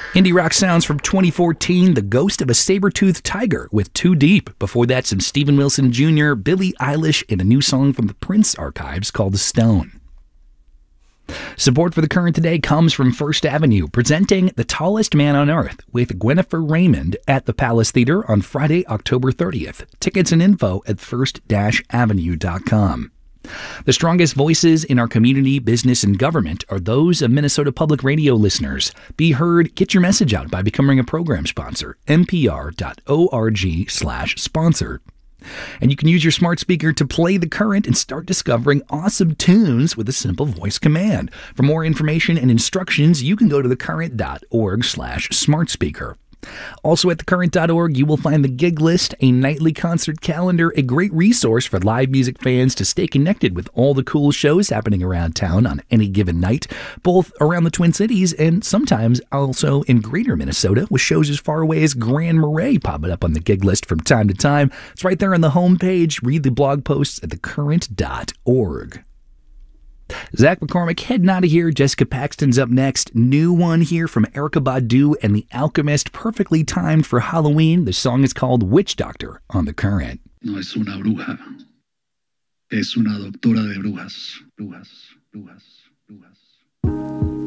Indie rock sounds from 2014, The Ghost of a Saber-Toothed Tiger with Too Deep. Before that, some Steven Wilson Jr., Billie Eilish, and a new song from the Prince archives called The Stone. Support for The Current today comes from First Avenue, presenting The Tallest Man on Earth with Gwennifer Raymond at the Palace Theater on Friday, October 30th. Tickets and info at first-avenue.com. The strongest voices in our community, business, and government are those of Minnesota Public Radio listeners. Be heard, get your message out by becoming a program sponsor, npr.org/sponsor. And you can use your smart speaker to play The Current and start discovering awesome tunes with a simple voice command. For more information and instructions, you can go to thecurrent.org/smartspeaker. Also at thecurrent.org, you will find the gig list, a nightly concert calendar, a great resource for live music fans to stay connected with all the cool shows happening around town on any given night, both around the Twin Cities and sometimes also in greater Minnesota, with shows as far away as Grand Marais popping up on the gig list from time to time. It's right there on the homepage. Read the blog posts at thecurrent.org. Zach McCormick heading out of here. Jessica Paxton's up next. New one here from Erykah Badu and The Alchemist, perfectly timed for Halloween. The song is called Witch Doctor on The Current. No es una bruja. Es una doctora de brujas. Brujas, brujas, brujas.